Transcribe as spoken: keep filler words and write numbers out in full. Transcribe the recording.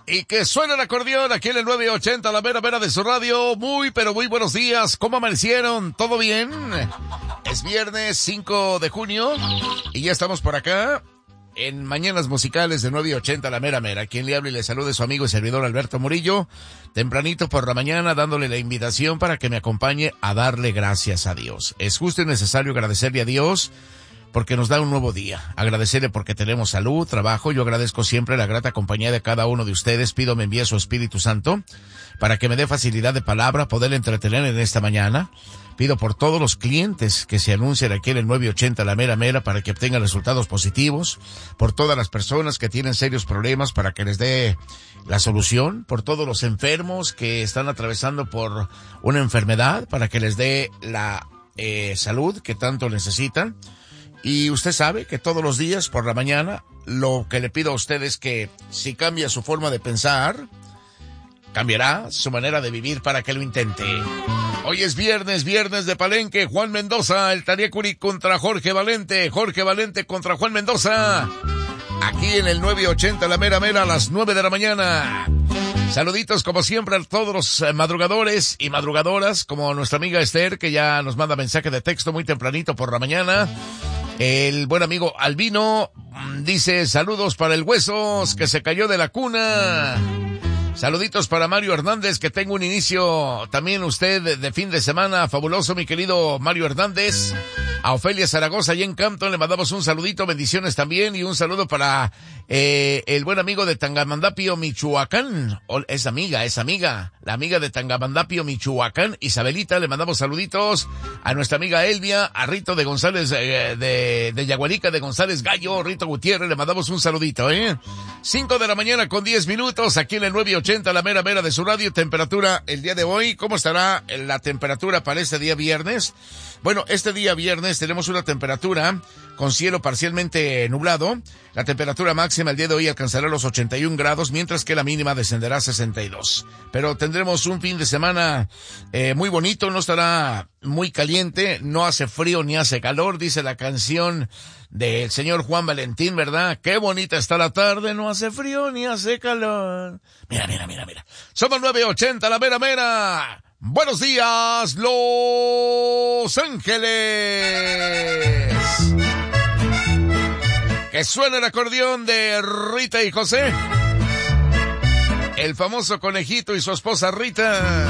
Y que suene el acordeón aquí en el nueve ochenta, la mera mera de su radio. Muy, pero muy buenos días. ¿Cómo amanecieron? ¿Todo bien? Es viernes cinco de junio y ya estamos por acá en Mañanas Musicales de nueve ochenta, la mera mera. Quien le habla y le salude su amigo y servidor Alberto Murillo. Tempranito por la mañana dándole la invitación para que me acompañe a darle gracias a Dios. Es justo y necesario agradecerle a Dios porque nos da un nuevo día. Agradecerle porque tenemos salud, trabajo. Yo agradezco siempre la grata compañía de cada uno de ustedes. Pido me envíe su Espíritu Santo para que me dé facilidad de palabra, poder entretener en esta mañana. Pido por todos los clientes que se anuncian aquí en el nueve ochenta La Mera Mera para que obtengan resultados positivos. Por todas las personas que tienen serios problemas para que les dé la solución. Por todos los enfermos que están atravesando por una enfermedad para que les dé la eh, salud que tanto necesitan. Y usted sabe que todos los días por la mañana lo que le pido a usted es que si cambia su forma de pensar, cambiará su manera de vivir para que lo intente. Hoy es viernes, viernes de Palenque. Juan Mendoza, el Tariecuri contra Jorge Valente. Jorge Valente contra Juan Mendoza. Aquí en el nueve ochenta La Mera Mera a las nueve de la mañana. Saluditos como siempre a todos los madrugadores y madrugadoras, como nuestra amiga Esther, que ya nos manda mensaje de texto muy tempranito por la mañana. El buen amigo Albino dice saludos para el Huesos que se cayó de la cuna. Saluditos para Mario Hernández, que tengo un inicio también usted de, de fin de semana fabuloso, mi querido Mario Hernández. A Ofelia Zaragoza y en Campton le mandamos un saludito, bendiciones también, y un saludo para eh, el buen amigo de Tangamandapio, Michoacán. O, es amiga, es amiga, la amiga de Tangamandapio, Michoacán, Isabelita, le mandamos saluditos a nuestra amiga Elvia, a Rito de González, eh, de, de Yaguarica de González Gallo, Rito Gutiérrez, le mandamos un saludito, eh. Cinco de la mañana con diez minutos, aquí en el nueve ochenta, la mera mera de su radio. Temperatura el día de hoy, ¿cómo estará la temperatura para este día viernes? Bueno, este día viernes tenemos una temperatura con cielo parcialmente nublado. La temperatura máxima el día de hoy alcanzará los ochenta y un grados, mientras que la mínima descenderá a sesenta y dos. Pero tendremos un fin de semana eh, muy bonito, no estará muy caliente, no hace frío ni hace calor, dice la canción del señor Juan Valentín, ¿verdad? Qué bonita está la tarde, no hace frío ni hace calor. Mira, mira, mira, mira. Somos nueve ochenta, la mera mera. Buenos días, Los Ángeles. Que suene el acordeón de Rita y José. El famoso conejito y su esposa Rita.